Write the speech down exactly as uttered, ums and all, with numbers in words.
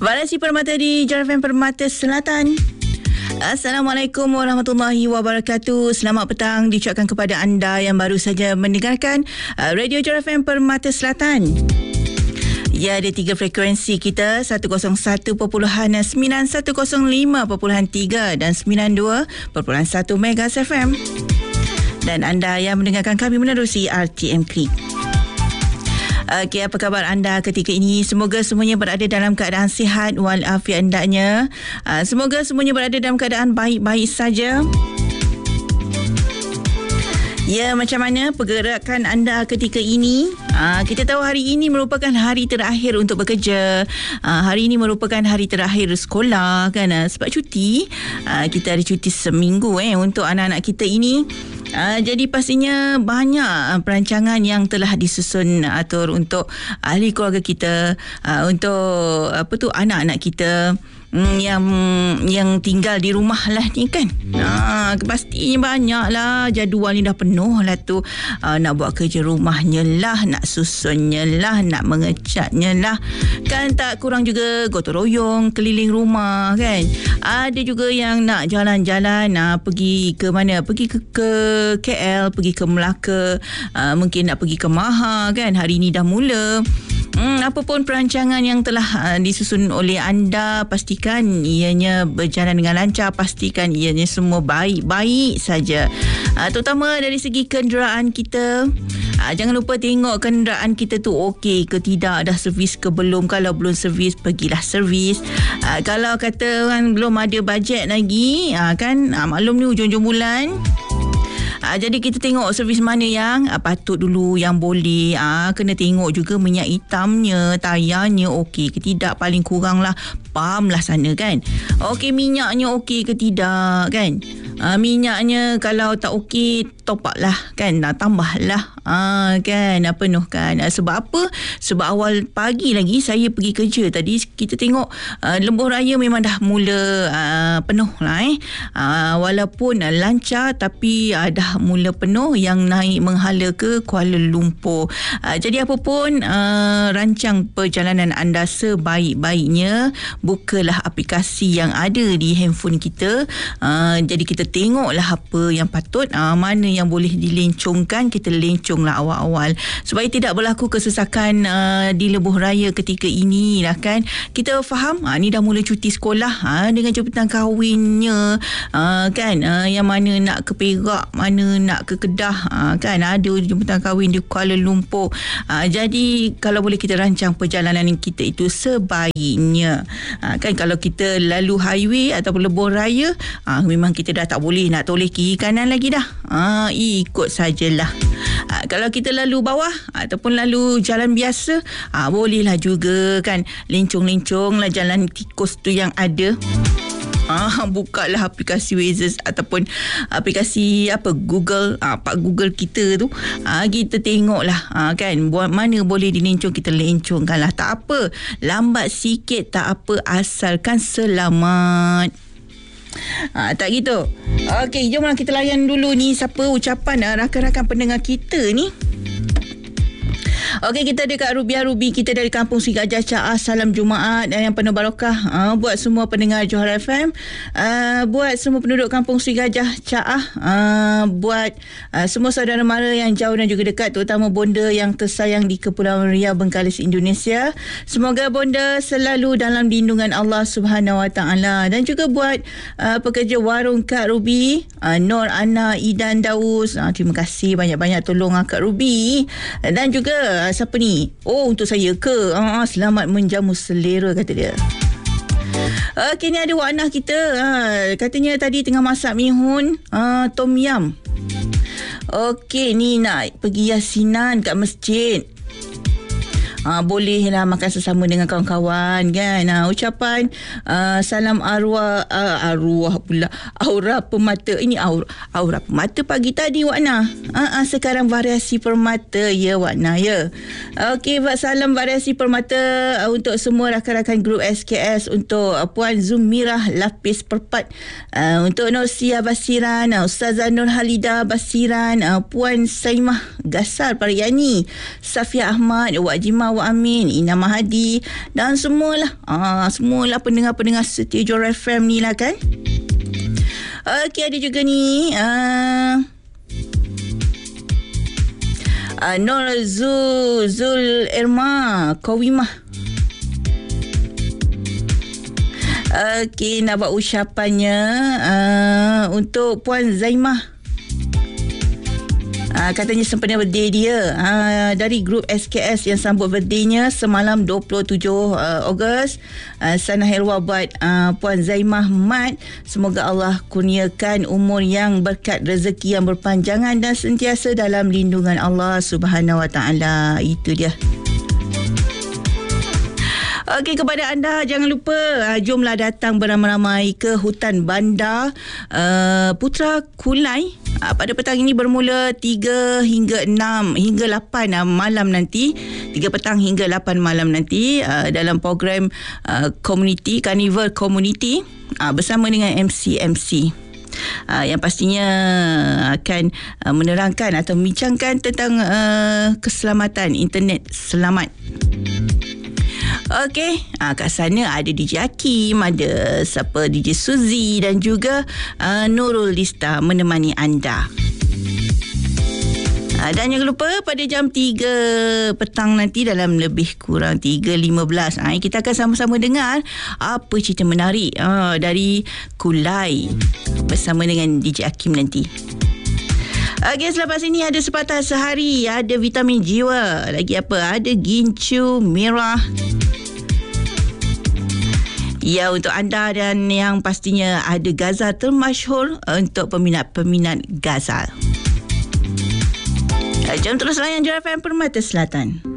Variasi Permata di Jar F M Permata Selatan. Assalamualaikum warahmatullahi wabarakatuh. Selamat petang diucapkan kepada anda yang baru saja mendengarkan uh, Radio Jar F M Permata Selatan. Ya, ada tiga frekuensi kita, seratus satu perpuluhan sembilan, seratus lima perpuluhan tiga dan sembilan puluh dua perpuluhan satu Megas F M. Dan anda yang mendengarkan kami menerusi R T M Klik. Okey, apa khabar anda ketika ini? Semoga semuanya berada dalam keadaan sihat walafiat hendaknya. Uh, semoga semuanya berada dalam keadaan baik-baik saja. Ya, macam mana pergerakan anda ketika ini? Uh, kita tahu hari ini merupakan hari terakhir untuk bekerja. Uh, hari ini merupakan hari terakhir sekolah kan? Uh, sebab cuti, uh, kita ada cuti seminggu eh untuk anak-anak kita ini. Uh, jadi pastinya banyak uh, perancangan yang telah disusun atur untuk ahli keluarga kita, uh, untuk apa tu anak-anak kita mm, yang yang tinggal di rumah lah ni kan. Nah, pastinya banyak lah jadual ni dah penuh lah tu. Uh, nak buat kerja rumahnya lah, nak susunnya lah, nak mengecatnya lah. Kan tak kurang juga gotong royong keliling rumah kan. Ada juga yang nak jalan-jalan, uh, pergi ke mana? Pergi ke, ke K L, pergi ke Melaka, uh, mungkin nak pergi ke Maha kan. Hari ni dah mula. Hmm, apapun perancangan yang telah uh, disusun oleh anda, pastikan ianya berjalan dengan lancar, pastikan ianya semua baik-baik saja. Uh, terutama dari segi kenderaan kita. Uh, jangan lupa tengok kenderaan kita tu okey ke tidak, dah servis ke belum. Kalau belum servis, pergilah servis. Uh, kalau kata kan belum ada bajet lagi, uh, kan uh, maklum ni hujung-hujung bulan. Ha, jadi kita tengok servis mana yang ha, patut dulu, yang boleh. Ha, kena tengok juga minyak hitamnya, tayarnya okey ke tidak, paling kurang lah pam lah sana kan. Okey, minyaknya okey ke tidak kan. Ha, minyaknya kalau tak okey, top up lah kan, nak tambah lah. Ha, kan, penuhkan. Ha, sebab apa? Sebab awal pagi lagi saya pergi kerja tadi, kita tengok uh, Lembuh Raya memang dah mula uh, penuh lah eh. Uh, walaupun uh, lancar tapi uh, dah mula penuh yang naik menghala ke Kuala Lumpur. Uh, jadi apa pun uh, rancang perjalanan anda sebaik-baiknya, bukalah aplikasi yang ada di handphone kita. Uh, jadi kita tengoklah apa yang patut, uh, mana yang boleh dilencongkan, kita lenconglah awal-awal supaya tidak berlaku kesesakan uh, di Lebuh Raya ketika ini lah kan. Kita faham uh, ni dah mula cuti sekolah, uh, dengan jemputan kahwinnya, uh, kan, uh, yang mana nak ke Perak, mana nak ke Kedah, uh, kan ada jemputan kahwin di Kuala Lumpur. Uh, jadi kalau boleh kita rancang perjalanan kita itu sebaiknya. Uh, kan kalau kita lalu highway ataupun Lebuh Raya, uh, memang kita dah tak boleh nak toleh kiri kanan lagi dah. Uh, ikut sajalah. Uh, kalau kita lalu bawah ataupun lalu jalan biasa, uh, bolehlah juga kan, lencong-lencong lah jalan tikus tu yang ada. Ah, bukalah aplikasi Waze ataupun aplikasi apa Google, ah, Pak Google kita tu. Ah, kita tengoklah, ah, kan, buat mana boleh dilencong, kita lencongkanlah. Tak apa, lambat sikit tak apa, asalkan selamat. Ah, tak gitu. Okey, jomlah kita layan dulu ni siapa ucapan ah, rakan-rakan pendengar kita ni. Okey, kita ada Kak Rubiah Rubi kita dari Kampung Sri Gajah Caah. Salam Jumaat yang penuh barakah uh, buat semua pendengar Johor F M, uh, buat semua penduduk Kampung Sri Gajah Caah, uh, buat uh, semua saudara mara yang jauh dan juga dekat, terutama bonda yang tersayang di Kepulauan Riau, Bengkalis, Indonesia. Semoga bonda selalu dalam lindungan Allah Subhanahu Wa Taala. Dan juga buat uh, pekerja warung Kak Rubi, uh, Nur Ana Idan Daus. Uh, terima kasih banyak-banyak tolong uh, Kak Rubi. Dan juga siapa ni? Oh, untuk saya ke? Ah, selamat menjamu selera, kata dia. Okey, ni ada Wak Nah kita. Ah, katanya tadi tengah masak mihun ah, tom yum. Okey, ni nak pergi yasinan kat masjid. Ha, bolehlah makan sesama dengan kawan-kawan kan. Ha, ucapan uh, salam arwah, uh, arwah pula, aura permata. Ini aura, aura permata pagi tadi Wak Nah. Ha, ha, sekarang variasi permata ya Wak Nah ya. Okey, salam variasi permata uh, untuk semua rakan-rakan grup S K S, untuk uh, Puan Zumirah Lapis Perpat, uh, untuk Norsia Basiran, uh, Ustazah Nur Halida Basiran, uh, Puan Saimah Gasar Pariani, Safia Ahmad, Wak Jimah Hawa Amin, Ina Mahadi dan semualah. Ah, semualah pendengar-pendengar setia Johor F M ni lah kan. Okey, ada juga ni uh, uh, Nur Zul Zul Irma Kawimah. Okey, nak buat ucapannya uh, untuk Puan Zaimah. Uh, katanya sempena birthday dia uh, dari grup S K S yang sambut birthday-nya semalam dua puluh tujuh Ogos. uh, Sana Helwa buat uh, Puan Zaimah Mat. Semoga Allah kurniakan umur yang berkat, rezeki yang berpanjangan dan sentiasa dalam lindungan Allah Subhanahu Wa Taala. Itu dia. Okey, kepada anda jangan lupa uh, jomlah datang beramai-ramai ke hutan bandar uh, Putra Kulai uh, pada petang ini bermula tiga hingga enam hingga lapan uh, malam nanti. tiga petang hingga lapan malam nanti uh, dalam program uh, Community Carnival Community uh, bersama dengan M C M C. Uh, yang pastinya akan uh, menerangkan atau membincangkan tentang uh, keselamatan internet selamat. Okey, ha, kat sana ada D J Hakim, ada siapa D J Suzy dan juga uh, Nurul Lista menemani anda. Ha, dan jangan lupa pada jam tiga petang nanti dalam lebih kurang tiga lima belas ha, kita akan sama-sama dengar apa cerita menarik ha, dari Kulai bersama dengan D J Hakim nanti. Okey, selepas ini ada sepatah sehari, ada vitamin jiwa, lagi apa, ada gincu merah. Ya, untuk anda dan yang pastinya ada Ghazal termasyhur untuk peminat-peminat Ghazal. Jom terus layan Johor F M Permata Selatan.